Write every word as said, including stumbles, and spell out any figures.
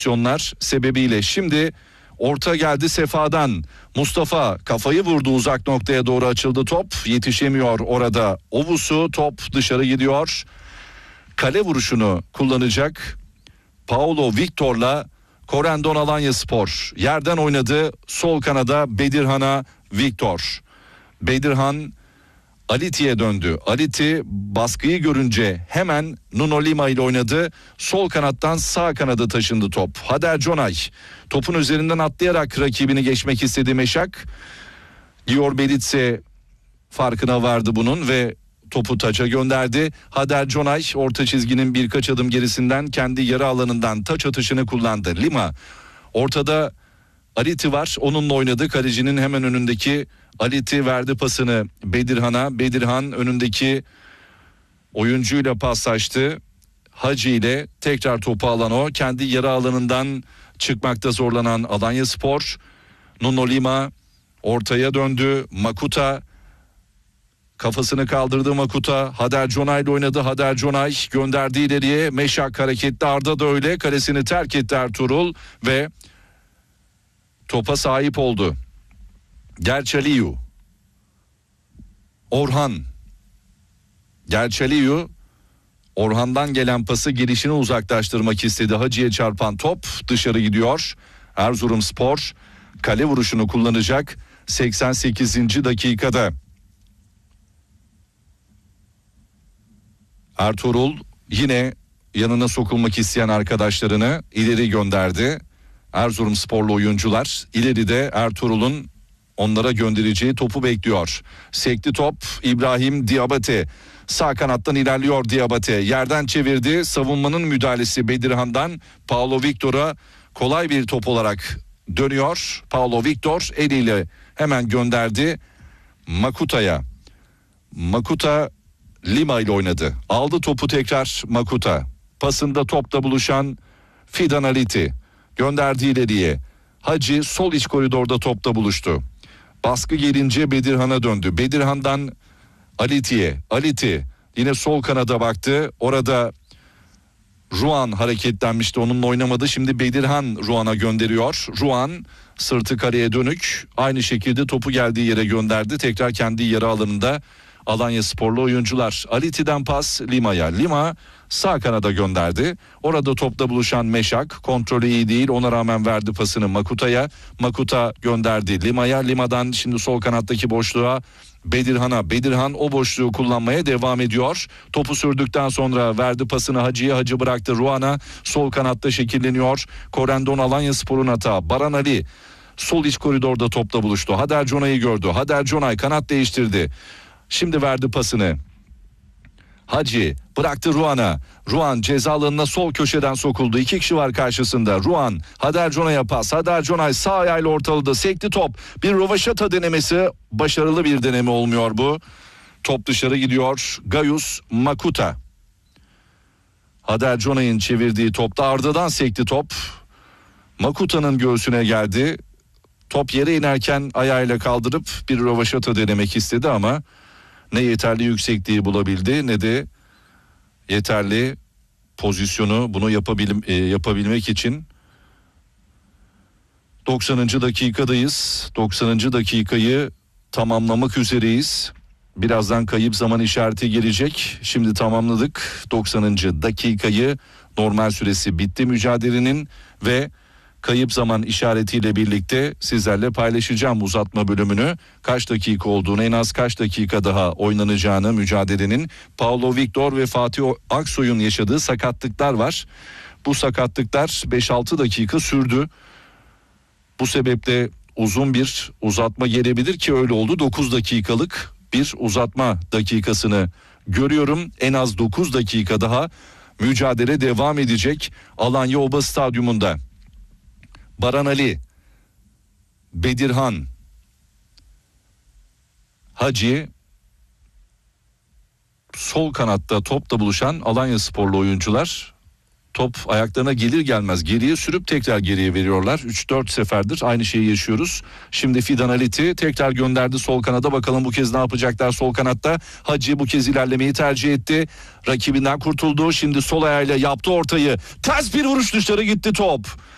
pozisyonlar sebebiyle. Şimdi orta geldi Sefa'dan. Mustafa kafayı vurdu, uzak noktaya doğru açıldı top. Yetişemiyor orada Ovusu, top dışarı gidiyor. Kale vuruşunu kullanacak Paulo Victor'la Corendon Alanyaspor. Yerden oynadı, sol kanada Bedirhan'a Victor. Bedirhan Aliti'ye döndü. Aliti baskıyı görünce hemen Nuno Lima ile oynadı. Sol kanattan sağ kanada taşındı top. Hader Conay topun üzerinden atlayarak rakibini geçmek istedi Meşak. Dior Belitse farkına vardı bunun ve topu taça gönderdi. Hader Conay orta çizginin birkaç adım gerisinden kendi yarı alanından taç atışını kullandı. Lima ortada, Aliti var, onunla oynadı. Kalecinin hemen önündeki Aliti verdi pasını Bedirhan'a. Bedirhan önündeki oyuncuyla paslaştı. Hacı ile tekrar topu alan o. Kendi yarı alanından çıkmakta zorlanan Alanyaspor. Nuno Lima ortaya döndü. Makuta kafasını kaldırdı Makuta. Hader Conay ile oynadı. Hader Conay gönderdi ileriye. Meşak hareketli, Arda da öyle. Kalesini terk etti Ertuğrul ve topa sahip oldu. Gerçeliyu. Orhan. Gerçeliyu. Orhan'dan gelen pası gelişini uzaklaştırmak istedi. Hacı'ya çarpan top dışarı gidiyor. Erzurumspor kale vuruşunu kullanacak seksen sekizinci dakikada. Ertuğrul yine yanına sokulmak isteyen arkadaşlarını ileri gönderdi. Erzurumsporlu oyuncular ileride Ertuğrul'un onlara göndereceği topu bekliyor. Sekti top İbrahim Diabate. Sağ kanattan ilerliyor Diabate. Yerden çevirdi. Savunmanın müdahalesi Bedirhan'dan Paulo Victor'a kolay bir top olarak dönüyor. Paulo Victor eliyle hemen gönderdi Makuta'ya. Makuta Lima ile oynadı. Aldı topu tekrar Makuta. Pasında topla buluşan Fidan Aliti. Gönderdi ileriye. Hacı sol iç koridorda topla buluştu. Baskı gelince Bedirhan'a döndü. Bedirhan'dan Aliti'ye. Aliti yine sol kanada baktı. Orada Ruan hareketlenmişti. Onunla oynamadı. Şimdi Bedirhan Ruan'a gönderiyor. Ruan sırtı kaleye dönük. Aynı şekilde topu geldiği yere gönderdi. Tekrar kendi yarı alanında Alanyasporlu oyuncular. Aliti'den pas Lima'ya. Lima sağ kanada gönderdi. Orada topla buluşan Meşak kontrolü iyi değil. Ona rağmen verdi pasını Makuta'ya. Makuta gönderdi Lima'ya. Lima'dan şimdi sol kanattaki boşluğa Bedirhan'a. Bedirhan o boşluğu kullanmaya devam ediyor. Topu sürdükten sonra verdi pasını Hacı'ya. Hacı bıraktı Ruan'a. Sol kanatta şekilleniyor. Corendon Alanyaspor'un hata. Baran Ali sol iç koridorda topla buluştu. Hader Conay'ı gördü. Hader Conay kanat değiştirdi. Şimdi verdi pasını Hacı, bıraktı Ruan'a. Ruan ceza alanına sol köşeden sokuldu. İki kişi var karşısında. Ruan, Hader Conay'a pas. Hader Conay sağ ayağıyla ortaladı. Sekti top. Bir rovaşata denemesi. Başarılı bir deneme olmuyor bu. Top dışarı gidiyor. Gayus Makuta. Hader Conay'ın çevirdiği topta Arda'dan sekti top. Makuta'nın göğsüne geldi. Top yere inerken ayağıyla kaldırıp bir rovaşata denemek istedi ama ne yeterli yüksekliği bulabildi ne de yeterli pozisyonu bunu yapabil, e, yapabilmek için. doksanıncı dakikadayız. doksanıncı dakikayı tamamlamak üzereyiz. Birazdan kayıp zaman işareti gelecek. Şimdi tamamladık doksanıncı dakikayı. Normal süresi bitti mücadelenin ve kayıp zaman işaretiyle birlikte sizlerle paylaşacağım uzatma bölümünü. Kaç dakika olduğunu, en az kaç dakika daha oynanacağını mücadelenin. Paulo Victor ve Fatih Aksoy'un yaşadığı sakatlıklar var. Bu sakatlıklar beş altı dakika sürdü. Bu sebeple uzun bir uzatma gelebilir ki öyle oldu. dokuz dakikalık bir uzatma dakikasını görüyorum. En az dokuz dakika daha mücadele devam edecek Alanya Oba Stadyumunda. Baran Ali, Bedirhan, Hacı, sol kanatta topla buluşan Alanyasporlu oyuncular. Top ayaklarına gelir gelmez geriye sürüp tekrar geriye veriyorlar. üç dört seferdir aynı şeyi yaşıyoruz. Şimdi Fidan Aliti tekrar gönderdi sol kanada. bakalım bu kez ne yapacaklar sol kanatta. Hacı bu kez ilerlemeyi tercih etti. Rakibinden kurtuldu. Şimdi sol ayağıyla yaptı ortayı. Ters bir vuruş, dışarı gitti top.